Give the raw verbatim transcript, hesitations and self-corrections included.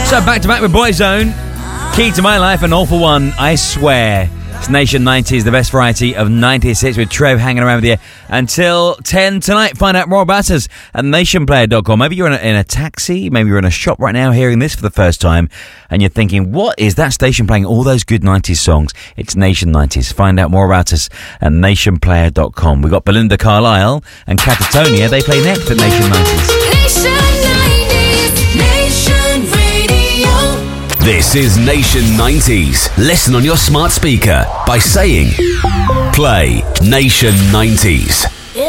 So back to back with Boyzone, Key to My Life and All for One, I Swear. It's Nation nineties, the best variety of nineties hits, with Trev hanging around with you until ten tonight. Find out more about us at nation player dot com. Maybe you're in a, in a taxi, maybe you're in a shop right now hearing this for the first time and you're thinking, what is that station playing all those good nineties songs? It's Nation nineties. Find out more about us at nation player dot com. We've got Belinda Carlisle and Catatonia. They play next at Nation nineties. Nation nineties, Nation Radio. This is Nation nineties. Listen on your smart speaker by saying, play Nation nineties.